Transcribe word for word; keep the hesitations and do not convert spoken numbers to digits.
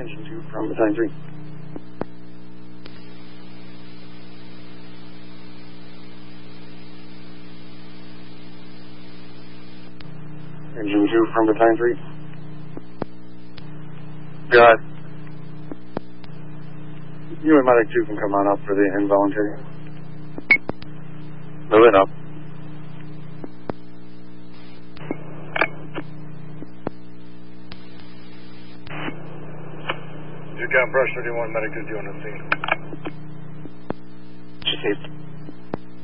Engine two from Battalion three. Engine two from Battalion three. Got it. You and Medic two can come on up for the involuntary. Move it up. You got brush thirty-one, Medic two on the scene. Just